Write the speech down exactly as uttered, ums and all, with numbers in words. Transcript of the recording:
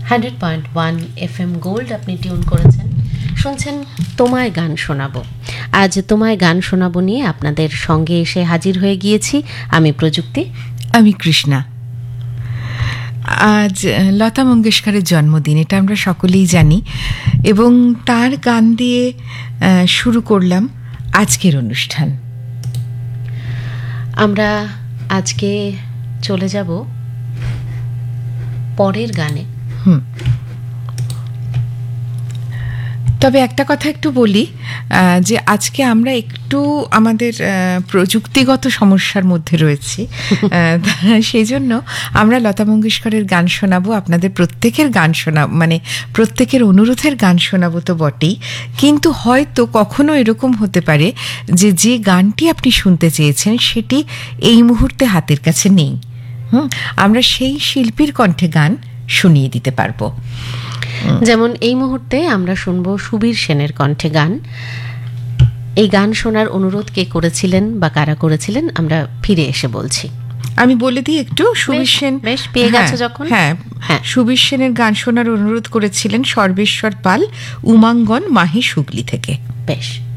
Hundred point one F M gold আপনি tune করেছেন, শুনছেন তোমায় গান শোনাবো। আজ তোমায় গান শোনাবো নিয়ে আপনাদের সঙ্গে এসে হাজির হয়ে গিয়েছি আমি প্রযুক্তি, আমি কৃষ্ণা। আজ লতা মঙ্গেশকরের জন্মদিন, এটা আমরা সকলেই জানি, এবং তার গান দিয়ে শুরু করলাম আজকের অনুষ্ঠান। আমরা আজকে চলে যাব পরের গানে। হুম তবে একটা কথা একটু বলি, যে আজকে আমরা একটু আমাদের প্রযুক্তিগত সমস্যার মধ্যে রয়েছি, সেই জন্য আমরা লতা মঙ্গেশকরের গান শোনাবো, আপনাদের প্রত্যেকের গান শোনাবো, মানে প্রত্যেকের অনুরোধের গান শোনাবো তো বটেই, কিন্তু হয়তো কখনো এরকম হতে পারে যে যে গানটি আপনি শুনতে চেয়েছেন সেটি এই মুহূর্তে হাতের কাছে নেই। হুম আমরা সেই শিল্পীর কণ্ঠে গান শুনিয়ে দিতে পারবো। যেমন এই মুহূর্তে আমরা শুনবো সুবীর সেনের কণ্ঠে গান। এই গান শোনার অনুরোধ কে করেছিলেন বা কারা করেছিলেন আমরা ফিরে এসে বলছি। আমি বলে দিই একটু, সুবীর সেন বেশ পেয়ে গেছে যখন। হ্যাঁ হ্যাঁ সুবীর সেনের গান শোনার অনুরোধ করেছিলেন সর্বেশ্বর পাল, উমাঙ্গন, মাহি সুগলি থেকে। বেশ।